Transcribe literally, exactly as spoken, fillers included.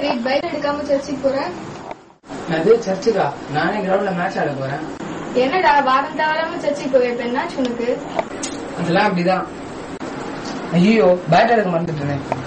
Wait bike எடுக்காம சர்ச்சுக்கு போறேன். அது சர்ச்சுக்கா? நானே கிரவுண்ட்ல மேட்ச் ஆட போறேன். என்னடா வாரம் தவறாம சர்ச்சுக்கு போய் இப்ப என்னாச்சு உனக்கு? அதெல்லாம் அப்படிதான். ஐயோ பேட் எடுக்க மறந்துட்டேன்.